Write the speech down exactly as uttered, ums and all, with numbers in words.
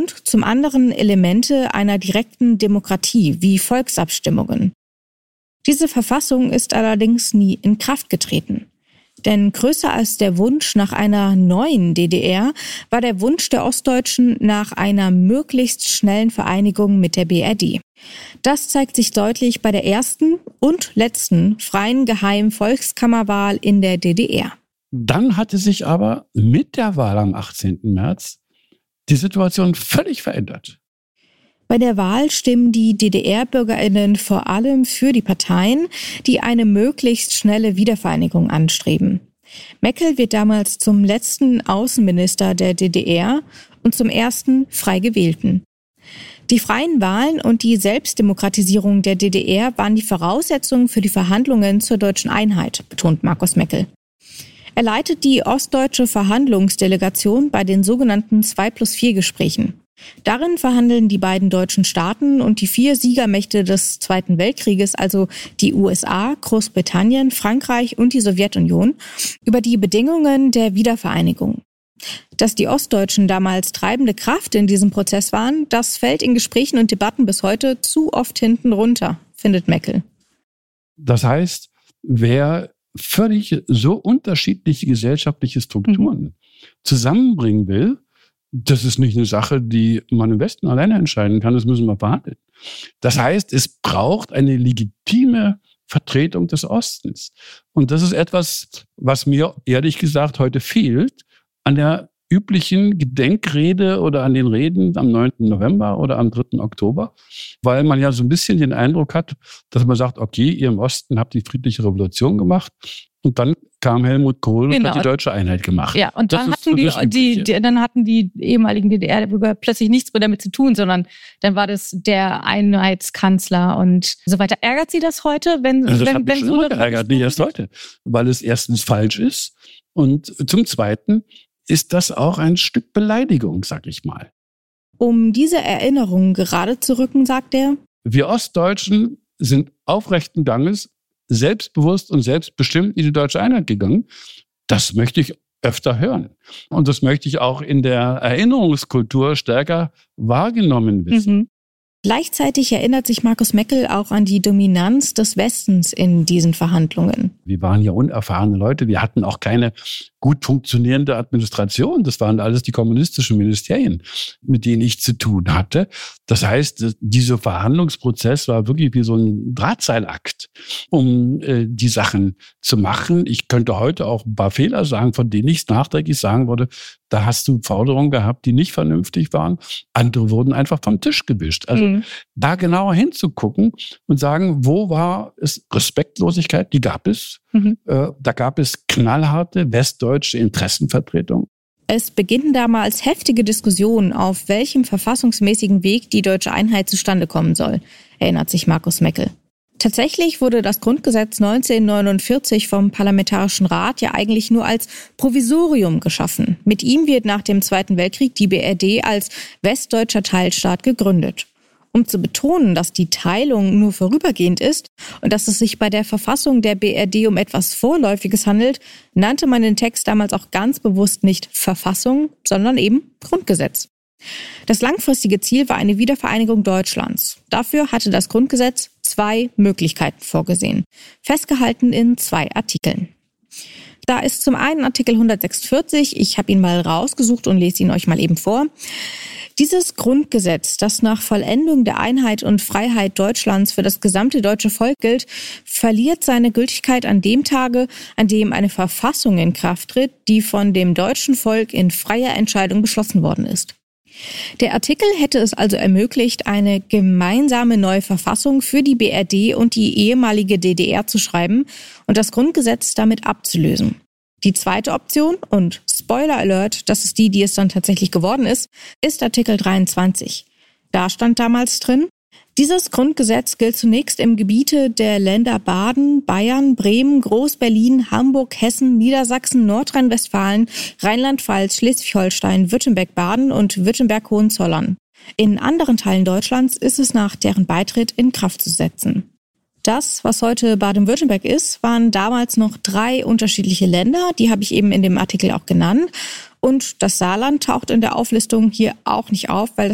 und zum anderen Elemente einer direkten Demokratie wie Volksabstimmungen. Diese Verfassung ist allerdings nie in Kraft getreten. Denn größer als der Wunsch nach einer neuen D D R war der Wunsch der Ostdeutschen nach einer möglichst schnellen Vereinigung mit der B R D. Das zeigt sich deutlich bei der ersten und letzten freien geheimen Volkskammerwahl in der D D R. Dann hatte sich aber mit der Wahl am achtzehnten März die Situation völlig verändert. Bei der Wahl stimmen die D D R-BürgerInnen vor allem für die Parteien, die eine möglichst schnelle Wiedervereinigung anstreben. Meckel wird damals zum letzten Außenminister der D D R und zum ersten frei gewählten. Die freien Wahlen und die Selbstdemokratisierung der D D R waren die Voraussetzungen für die Verhandlungen zur deutschen Einheit, betont Markus Meckel. Er leitet die ostdeutsche Verhandlungsdelegation bei den sogenannten zwei plus vier Gesprächen. Darin verhandeln die beiden deutschen Staaten und die vier Siegermächte des Zweiten Weltkrieges, also die U S A, Großbritannien, Frankreich und die Sowjetunion, über die Bedingungen der Wiedervereinigung. Dass die Ostdeutschen damals treibende Kraft in diesem Prozess waren, das fällt in Gesprächen und Debatten bis heute zu oft hinten runter, findet Meckel. Das heißt, wer völlig so unterschiedliche gesellschaftliche Strukturen mhm. zusammenbringen will, das ist nicht eine Sache, die man im Westen alleine entscheiden kann, das müssen wir verhandeln. Das heißt, es braucht eine legitime Vertretung des Ostens. Und das ist etwas, was mir ehrlich gesagt heute fehlt an der üblichen Gedenkrede oder an den Reden am neunten November oder am dritten Oktober, weil man ja so ein bisschen den Eindruck hat, dass man sagt, okay, ihr im Osten habt die friedliche Revolution gemacht und dann kam Helmut Kohl genau. und hat die deutsche Einheit gemacht. Ja, und dann hatten die, die, die, dann hatten die ehemaligen D D R-Bürger plötzlich nichts mehr damit zu tun, sondern dann war das der Einheitskanzler und so weiter. Ärgert Sie das heute, wenn also das wenn, hat mich wenn schon so immer geärgert, nicht erst heute, weil es erstens falsch ist und zum Zweiten ist das auch ein Stück Beleidigung, sag ich mal. Um diese Erinnerungen gerade zu rücken, sagt er: Wir Ostdeutschen sind aufrechten Ganges selbstbewusst und selbstbestimmt in die deutsche Einheit gegangen. Das möchte ich öfter hören. Und das möchte ich auch in der Erinnerungskultur stärker wahrgenommen wissen. Mhm. Gleichzeitig erinnert sich Markus Meckel auch an die Dominanz des Westens in diesen Verhandlungen. Wir waren ja unerfahrene Leute. Wir hatten auch keine gut funktionierende Administration. Das waren alles die kommunistischen Ministerien, mit denen ich zu tun hatte. Das heißt, dieser Verhandlungsprozess war wirklich wie so ein Drahtseilakt, um äh, die Sachen zu machen. Ich könnte heute auch ein paar Fehler sagen, von denen ich nachträglich sagen würde, da hast du Forderungen gehabt, die nicht vernünftig waren. Andere wurden einfach vom Tisch gewischt. Also mhm. da genauer hinzugucken und sagen, wo war es Respektlosigkeit? Die gab es. Mhm. Äh, da gab es knallharte westdeutsche Interessenvertretung. Es beginnen damals heftige Diskussionen, auf welchem verfassungsmäßigen Weg die deutsche Einheit zustande kommen soll, erinnert sich Markus Meckel. Tatsächlich wurde das Grundgesetz neunzehnhundertneunundvierzig vom Parlamentarischen Rat ja eigentlich nur als Provisorium geschaffen. Mit ihm wird nach dem Zweiten Weltkrieg die B R D als westdeutscher Teilstaat gegründet. Um zu betonen, dass die Teilung nur vorübergehend ist und dass es sich bei der Verfassung der B R D um etwas Vorläufiges handelt, nannte man den Text damals auch ganz bewusst nicht Verfassung, sondern eben Grundgesetz. Das langfristige Ziel war eine Wiedervereinigung Deutschlands. Dafür hatte das Grundgesetz zwei Möglichkeiten vorgesehen, festgehalten in zwei Artikeln. Da ist zum einen Artikel hundertsechsundvierzig, ich habe ihn mal rausgesucht und lese ihn euch mal eben vor. Dieses Grundgesetz, das nach Vollendung der Einheit und Freiheit Deutschlands für das gesamte deutsche Volk gilt, verliert seine Gültigkeit an dem Tage, an dem eine Verfassung in Kraft tritt, die von dem deutschen Volk in freier Entscheidung beschlossen worden ist. Der Artikel hätte es also ermöglicht, eine gemeinsame neue Verfassung für die B R D und die ehemalige D D R zu schreiben und das Grundgesetz damit abzulösen. Die zweite Option, und Spoiler Alert, das ist die, die es dann tatsächlich geworden ist, ist Artikel dreiundzwanzig. Da stand damals drin: Dieses Grundgesetz gilt zunächst im Gebiete der Länder Baden, Bayern, Bremen, Groß-Berlin, Hamburg, Hessen, Niedersachsen, Nordrhein-Westfalen, Rheinland-Pfalz, Schleswig-Holstein, Württemberg-Baden und Württemberg-Hohenzollern. In anderen Teilen Deutschlands ist es nach deren Beitritt in Kraft zu setzen. Das, was heute Baden-Württemberg ist, waren damals noch drei unterschiedliche Länder. Die habe ich eben in dem Artikel auch genannt. Und das Saarland taucht in der Auflistung hier auch nicht auf, weil